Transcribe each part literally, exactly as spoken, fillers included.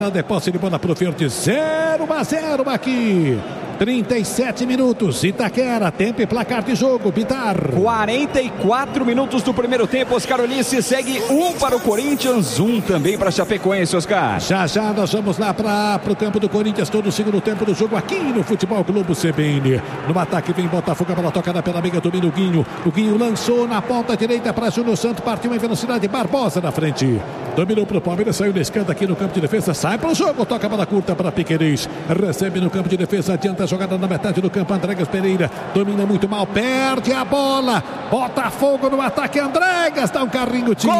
De posse de bola pro Verde, zero a zero aqui. trinta e sete minutos, Itaquera, tempo e placar de jogo, Bitar. quarenta e quatro minutos do primeiro tempo, Oscar Ulisses segue um para o Corinthians, um também para Chapecoense, Oscar. Já já nós vamos lá para o campo do Corinthians, todo o segundo tempo do jogo aqui no Futebol Clube C B N. No ataque vem Botafogo, a bola tocada pela meia, domina o Guinho. O Guinho lançou na ponta direita para Júnior Santos, partiu em velocidade, Barbosa na frente. Dominou para o Palmeiras, saiu na esquerda aqui no campo de defesa, sai para o jogo, toca a bola curta para Piquerez. Recebe no campo de defesa, adianta a jogada na metade do campo, Andrégas Pereira domina muito mal, perde a bola, Botafogo no ataque, Andrégas dá um carrinho, tira.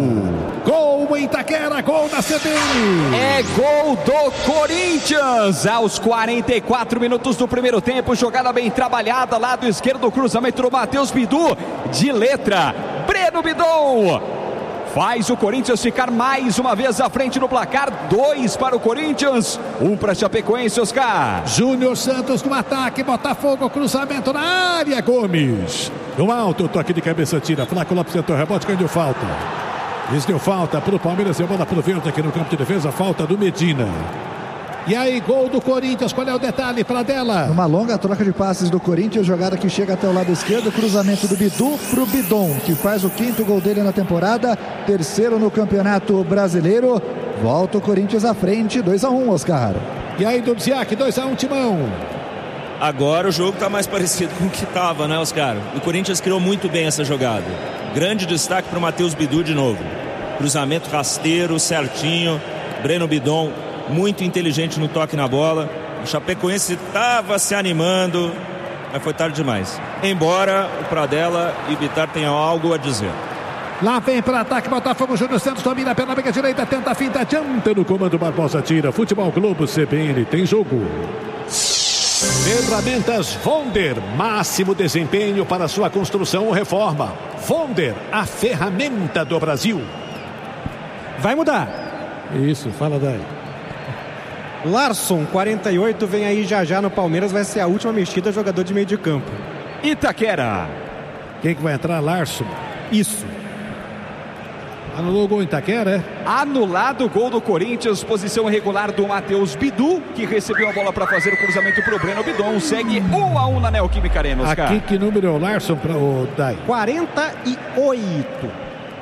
Gol! Gol em Itaquera, gol da C B N. É gol do Corinthians aos quarenta e quatro minutos do primeiro tempo, jogada bem trabalhada, lado esquerdo, cruzamento do Matheus Bidu, de letra, Breno Bidon. Faz o Corinthians ficar mais uma vez à frente no placar. Dois para o Corinthians, um para Chapecoense, Oscar. Júnior Santos no ataque, Botafogo, cruzamento na área, Gomes. No alto, toque de cabeça, tira. Flaco Lopes tentou rebote, quem deu falta? Isso deu falta para o Palmeiras, e bola para o Verde aqui no campo de defesa, falta do Medina. E aí, gol do Corinthians, qual é o detalhe para dela? Uma longa troca de passes do Corinthians, jogada que chega até o lado esquerdo, cruzamento do Bidu pro Bidon, que faz o quinto gol dele na temporada, terceiro no Campeonato Brasileiro. Volta o Corinthians à frente, dois a um, Oscar. E aí, Dudziak, dois a um, Timão. Agora o jogo está mais parecido com o que estava, né, Oscar? O Corinthians criou muito bem essa jogada. Grande destaque para o Matheus Bidu de novo. Cruzamento rasteiro, certinho, Breno Bidon muito inteligente no toque na bola. O Chapecoense estava se animando, mas foi tarde demais. Embora o Pradella e o Bitar tenham algo a dizer. Lá vem para ataque, Botafogo, Júnior Santos domina pela meia direita, tenta a finta, adianta no comando, Barbosa tira. Futebol Globo C B N, tem jogo. Ferramentas Vonder, máximo desempenho para sua construção ou reforma. Vonder, a ferramenta do Brasil. Vai mudar. Isso, fala daí. Larson, quarenta e oito, vem aí já já no Palmeiras, vai ser a última mexida, jogador de meio de campo. Itaquera. Quem que vai entrar? Larson. Isso. Anulou o gol em Itaquera, é? Anulado o gol do Corinthians, posição irregular do Matheus Bidu, que recebeu a bola para fazer o cruzamento para o Breno Bidon. Segue um a um na Neoquímica Arena, Oscar. Aqui que número é o Larson para o Dai? quarenta e oito.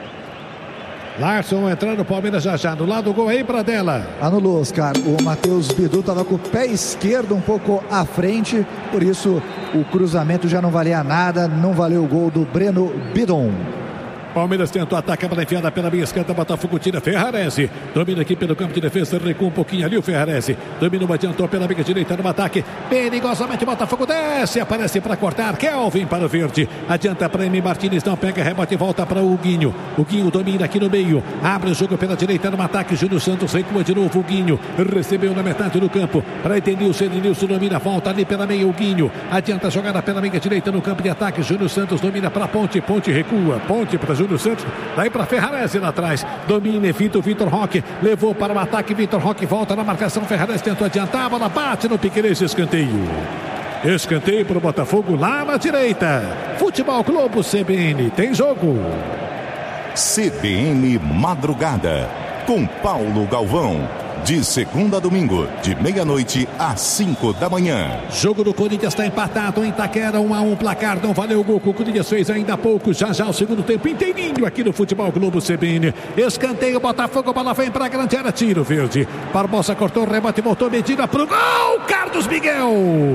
Larson entrando no Palmeiras já já. No lado do gol aí para dela. Anulou, Oscar. O Matheus Bidu estava com o pé esquerdo um pouco à frente. Por isso o cruzamento já não valia nada. Não valeu o gol do Breno Bidon. Palmeiras tentou atacar, para enfiada pela minha esquerda, Botafogo tira, Ferrarese, domina aqui pelo campo de defesa, recua um pouquinho ali o Ferrarese, dominou, adiantou pela minha direita no ataque, perigosamente Botafogo desce, aparece para cortar, Kelvin para o Verde, adianta para M. Martins, não pega, rebote e volta para o Guinho, o Guinho domina aqui no meio, abre o jogo pela direita no ataque, Júnior Santos recua de novo, o Guinho recebeu na metade do campo, para Edenilson, Edenilson domina, volta ali pela meia, o Guinho, adianta a jogada pela meia direita no campo de ataque, Júnior Santos domina para Ponte, Ponte recua, Ponte para Júnior Santos, daí para Ferrarese lá atrás, domina, evita o Vitor Roque, levou para o ataque, Vitor Roque volta na marcação, Ferrarese tentou adiantar, a bola bate no Piquerez, escanteio. Escanteio para o Botafogo lá na direita. Futebol Globo C B N, tem jogo. C B N Madrugada, com Paulo Galvão. De segunda a domingo, de meia-noite às cinco da manhã. Jogo do Corinthians está empatado em Itaquera, um a um, placar, não valeu o gol que o Corinthians fez ainda há pouco, já já o segundo tempo inteirinho aqui no Futebol Globo C B N. Escanteio, Botafogo, bola vem para a grande área, tiro Verde. Barbosa cortou, rebate, voltou, Medina pro gol, Carlos Miguel.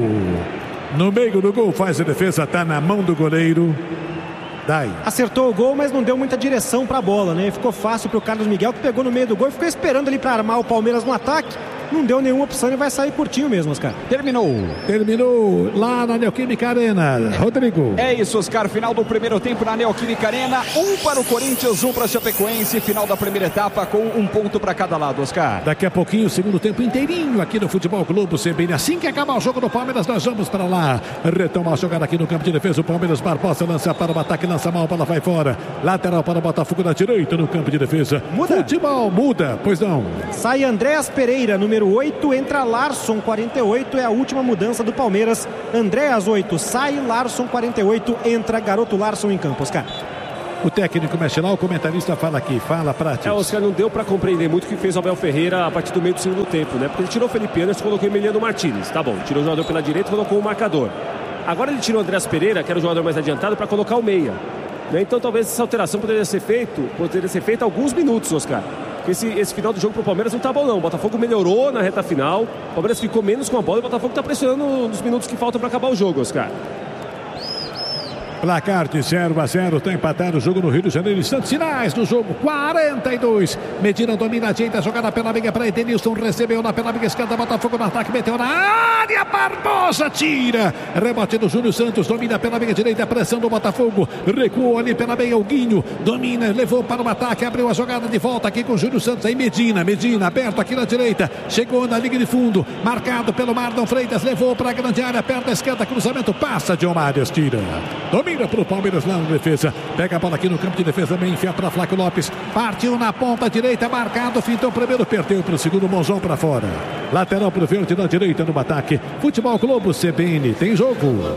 No meio do gol, faz a defesa, tá na mão do goleiro. Dai. Acertou o gol, mas não deu muita direção para a bola, né? Ficou fácil para o Carlos Miguel, que pegou no meio do gol e ficou esperando ali para armar o Palmeiras no ataque. Não deu nenhuma opção e vai sair curtinho mesmo, Oscar. Terminou. Terminou lá na Neoquímica Arena. Rodrigo. É isso, Oscar. Final do primeiro tempo na Neoquímica Arena. Um para o Corinthians, um para a Chapecoense. Final da primeira etapa com um ponto para cada lado, Oscar. Daqui a pouquinho, segundo tempo inteirinho aqui no Futebol Globo C B N. Assim que acabar o jogo do Palmeiras, nós vamos para lá. Retoma a jogada aqui no campo de defesa. O Palmeiras, Barbosa lança para o ataque, lança mal, a bola vai fora. Lateral para o Botafogo na direita no campo de defesa. Muda. Futebol muda, pois não. Sai Andréas Pereira, número oito, entra Larson, quarenta e oito, é a última mudança do Palmeiras. Andréas, oito, sai Larson, quarenta e oito, entra garoto Larson em campo, Oscar. O técnico mexe lá, o comentarista fala aqui, fala Prates. É, Oscar, não deu para compreender muito o que fez o Abel Ferreira a partir do meio do segundo tempo, né? Porque ele tirou o Felipe Anderson e colocou o Emiliano Martínez, tá bom, tirou o jogador pela direita e colocou o marcador. Agora ele tirou o Andrés Pereira, que era o jogador mais adiantado, para colocar o meia. Né? Então talvez essa alteração poderia ser feita poderia ser feita alguns minutos, Oscar. Porque esse, esse final do jogo pro Palmeiras não tá bom não. O Botafogo melhorou na reta final, o Palmeiras ficou menos com a bola e o Botafogo tá pressionando nos minutos que faltam para acabar o jogo, Oscar. Placar de zero a zero, está empatado o jogo no Rio de Janeiro. Instantes finais do jogo, quarenta e dois. Medina domina, ajeita a jogada pela amiga para Edenilson. Recebeu na pela amiga esquerda, Botafogo no ataque, meteu na área. Barbosa tira. Rebote do Júnior Santos, domina pela amiga direita, pressão do Botafogo. Recuou ali pela meia, o Guinho. Domina, levou para o ataque, abriu a jogada de volta aqui com o Júnior Santos. Aí Medina, Medina aberto aqui na direita. Chegou na linha de fundo, marcado pelo Marlon Freitas. Levou para a grande área, perto da esquerda, cruzamento, passa. John Marius tira. Domina para o Palmeiras lá na defesa, pega a bola aqui no campo de defesa, também enfia para Flávio Lopes, partiu na ponta direita, marcado, fintou o primeiro, perdeu para o segundo, Monzão para fora, lateral para o verde na direita no ataque. Futebol Globo C B N, tem jogo.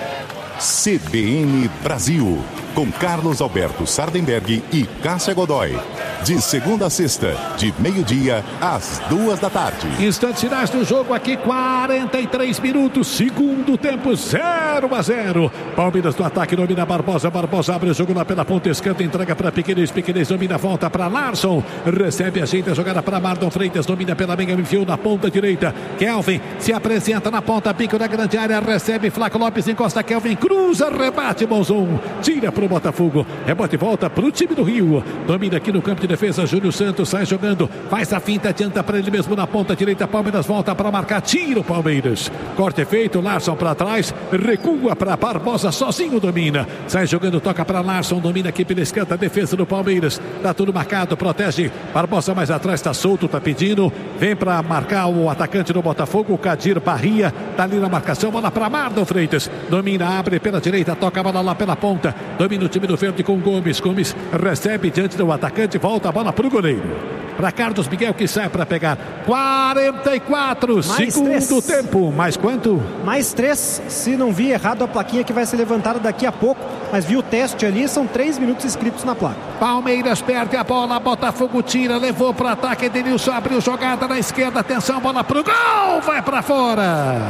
C B N Brasil, com Carlos Alberto Sardenberg e Cássia Godoy. De segunda a sexta, de meio-dia às duas da tarde. Instantes finais do jogo aqui, quarenta e três minutos, segundo tempo, zero a zero. Palmeiras no ataque, domina Barbosa, Barbosa abre o jogo lá pela ponta esquerda, entrega para Piqueires, Piqueires domina, volta para Larson, recebe, ajeita a jogada para Marlon Freitas, domina pela meia, enfiou na ponta direita. Kelvin se apresenta na ponta, pico da grande área, recebe, Flávio Lopes encosta, Kelvin cruza, rebate, Monzon, tira para o Botafogo, rebote volta para o time do Rio, domina aqui no campo de defesa, Júnior Santos sai jogando, faz a finta, adianta para ele mesmo na ponta direita, Palmeiras volta para marcar, tira o Palmeiras, corte feito, Larson para trás, recua para Barbosa, sozinho domina, sai jogando, toca para Larson, domina aqui pela esquerda, defesa do Palmeiras, tá tudo marcado, protege, Barbosa mais atrás, tá solto, tá pedindo, vem para marcar o atacante do Botafogo, o Cadir Barria, tá ali na marcação, bola para Marlon Freitas, domina, abre pela direita, toca a bola lá pela ponta, domina o time do verde com Gomes, Gomes recebe diante do atacante, volta a bola para o goleiro, para Carlos Miguel que sai para pegar. Quarenta e quatro, mais segundo três. Tempo, mais quanto? Mais três, se não vi errado a plaquinha que vai ser levantada daqui a pouco, mas vi o teste ali, são três minutos escritos na placa. Palmeiras perde a bola, Botafogo tira, levou para o ataque, Edenilson abriu jogada na esquerda, atenção, bola para o gol, vai para fora.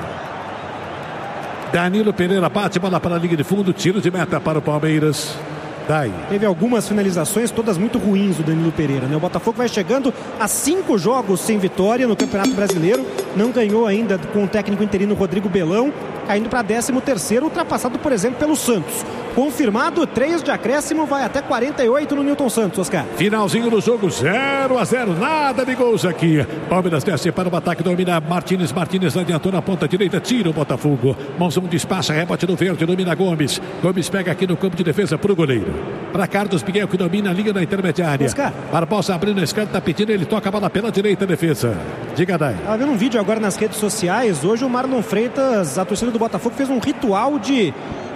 Danilo Pereira bate, bola para a linha de fundo, tiro de meta para o Palmeiras. Daí. Teve algumas finalizações, todas muito ruins do Danilo Pereira, né? O Botafogo vai chegando a cinco jogos sem vitória no Campeonato Brasileiro, não ganhou ainda com o técnico interino Rodrigo Belão, caindo para décimo terceiro, ultrapassado, por exemplo, pelo Santos. Confirmado, três de acréscimo, vai até quarenta e oito no Newton Santos, Oscar. Finalzinho do jogo, zero a zero, nada de gols aqui. Palmeiras desce para o ataque, domina Martínez, Martínez adiantou na ponta direita, tira o Botafogo. Monzão despacha, rebote no verde, domina Gomes. Gomes pega aqui no campo de defesa para o goleiro. Para Carlos Miguel, que domina a linha na intermediária. Oscar. Barbosa abrindo a esquerda, tá pedindo, ele toca a bola pela direita, defesa. Diga, Dai. Estava vendo um vídeo agora nas redes sociais, hoje o Marlon Freitas, a torcida do Botafogo, fez um ritual de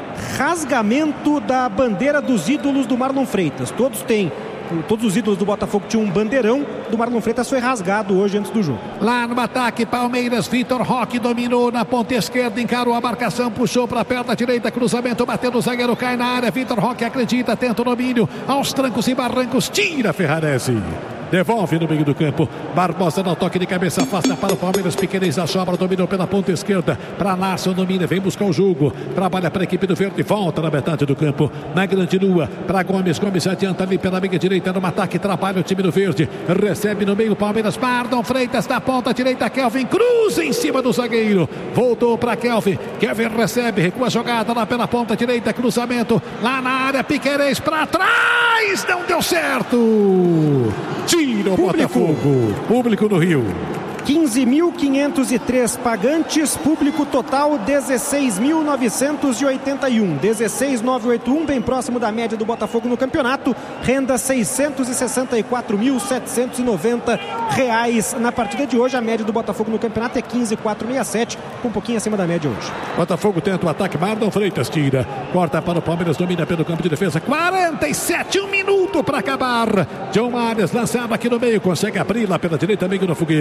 rasgamento da bandeira dos ídolos do Marlon Freitas. Todos têm, todos os ídolos do Botafogo tinham um bandeirão, do Marlon Freitas foi rasgado hoje antes do jogo. Lá no ataque, Palmeiras, Vitor Roque dominou na ponta esquerda, encarou a marcação, puxou para a perna direita, cruzamento, bateu no zagueiro, cai na área, Vitor Roque acredita, tenta o domínio, aos trancos e barrancos, tira Ferrarese. Devolve no meio do campo. Barbosa no toque de cabeça, afasta para o Palmeiras. Piqueires a sobra, dominou pela ponta esquerda. Para Larson, domina, vem buscar o jogo. Trabalha para a equipe do verde, volta na metade do campo. Na grande lua, para Gomes. Gomes adianta ali pela meia direita no ataque. Trabalha o time do verde. Recebe no meio, Palmeiras. Marlon Freitas na ponta direita. Kelvin cruza em cima do zagueiro. Voltou para Kelvin. Kelvin recebe, recua a jogada lá pela ponta direita. Cruzamento lá na área. Piqueires para trás. Não deu certo. Tira o Botafogo. Público no Rio. quinze mil quinhentos e três pagantes, público total dezesseis mil novecentos e oitenta e um. dezesseis mil novecentos e oitenta e um, bem próximo da média do Botafogo no campeonato. Renda seiscentos e sessenta e quatro mil setecentos e noventa reais na partida de hoje. A média do Botafogo no campeonato é quinze mil quatrocentos e sessenta e sete, um pouquinho acima da média hoje. Botafogo tenta o ataque, Marlon Freitas tira, corta para o Palmeiras, domina pelo campo de defesa. quarenta e sete, um minuto para acabar. John Marius lançado aqui no meio, consegue abrir lá pela direita, meio na fogueira.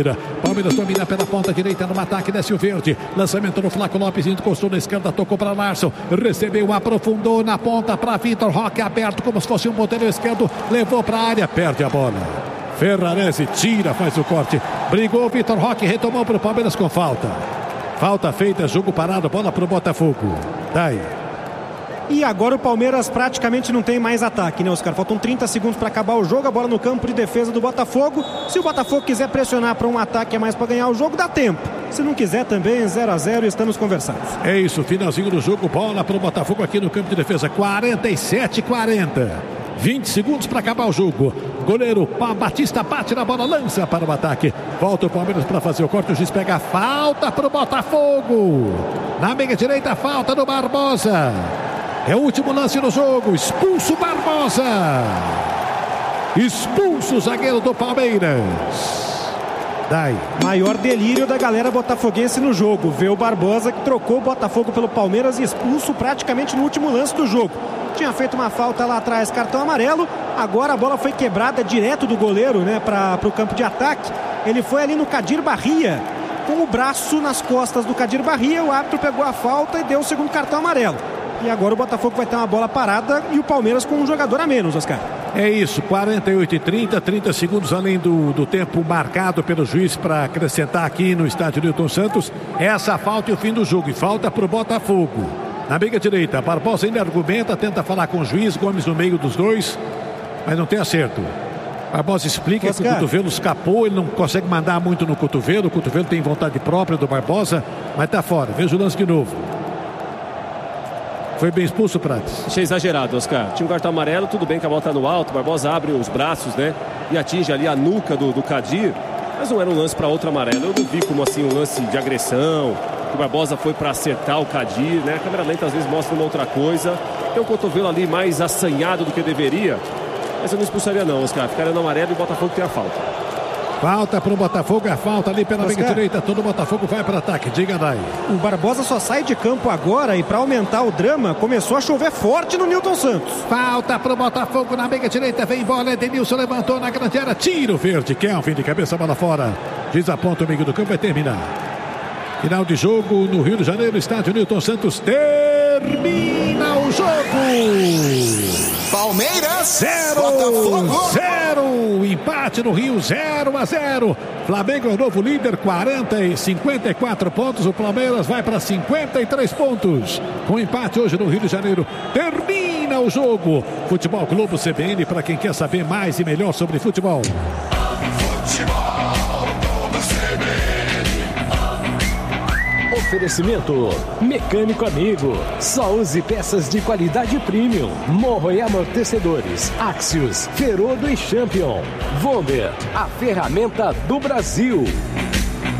Palmeiras domina pela ponta direita no ataque, desce o verde. Lançamento no Flaco Lopes, encostou na esquerda, tocou para Larson. Recebeu, aprofundou na ponta para Vitor Roque, aberto como se fosse um ponteiro esquerdo. Levou para a área, perde a bola. Ferrarese tira, faz o corte. Brigou Vitor Roque, retomou para o Palmeiras com falta. Falta feita, jogo parado, bola para o Botafogo. Daí. E agora o Palmeiras praticamente não tem mais ataque, né, Oscar? Faltam trinta segundos para acabar o jogo, a bola no campo de defesa do Botafogo. Se o Botafogo quiser pressionar para um ataque a mais para ganhar o jogo, dá tempo. Se não quiser também, zero a zero, estamos conversados. É isso, finalzinho do jogo, bola para o Botafogo aqui no campo de defesa, quarenta e sete a quarenta. vinte segundos para acabar o jogo. Goleiro Batista bate na bola, lança para o ataque. Volta o Palmeiras para fazer o corte. O juiz pega a falta para o Botafogo. Na meia direita, falta do Barbosa. É o último lance do jogo. Expulso Barbosa. Expulso o zagueiro do Palmeiras. Daí. Maior delírio da galera botafoguense no jogo. Vê o Barbosa que trocou o Botafogo pelo Palmeiras e expulso praticamente no último lance do jogo. Tinha feito uma falta lá atrás, cartão amarelo. Agora a bola foi quebrada direto do goleiro, né, para o campo de ataque. Ele foi ali no Kadir Barria, com o braço nas costas do Kadir Barria. O árbitro pegou a falta e deu o segundo cartão amarelo. E agora o Botafogo vai ter uma bola parada e o Palmeiras com um jogador a menos, Oscar. É isso, quarenta e oito e trinta, trinta segundos além do, do tempo marcado pelo juiz para acrescentar aqui no estádio Newton Santos. Essa falta e o fim do jogo. E falta para o Botafogo. Na meia direita, Barbosa ainda argumenta, tenta falar com o juiz, Gomes no meio dos dois, mas não tem acerto. Barbosa explica Oscar. Que o cotovelo escapou, ele não consegue mandar muito no cotovelo, o cotovelo tem vontade própria do Barbosa, mas tá fora. Veja o lance de novo. Foi bem expulso, Prates. Achei exagerado, Oscar. Tinha um cartão amarelo, tudo bem que a bola tá no alto, Barbosa abre os braços, né, e atinge ali a nuca do, do Kadir, mas não era um lance para outro amarelo. Eu não vi como assim um lance de agressão. O Barbosa foi para acertar o Kadir, né? A câmera lenta às vezes mostra uma outra coisa. Tem um cotovelo ali mais assanhado do que deveria. Mas eu não expulsaria não, Oscar. Ficaria no amarelo e o Botafogo tem a falta. Falta para o Botafogo, a falta ali pela meia direita. Todo o Botafogo vai para ataque. Diga daí. O Barbosa só sai de campo agora e para aumentar o drama, começou a chover forte no Newton Santos. Falta para o Botafogo na meia direita. Vem bola, Edenilson levantou na grande área. Tiro verde. Kelvin de cabeça, bola fora. Desaponta o meio do campo, vai terminar. Final de jogo no Rio de Janeiro, estádio Newton Santos. Termina o jogo. Palmeiras zero, Botafogo zero. Empate no Rio, zero a zero. Flamengo é o novo líder, quarenta e cinquenta e quatro pontos. O Palmeiras vai para cinquenta e três pontos. Com empate hoje no Rio de Janeiro, termina o jogo. Futebol Globo C B N para quem quer saber mais e melhor sobre futebol. Futebol. Oferecimento Mecânico Amigo. Só use peças de qualidade premium. Morro e amortecedores. Axios, Ferodo e Champion. Vonder, a ferramenta do Brasil.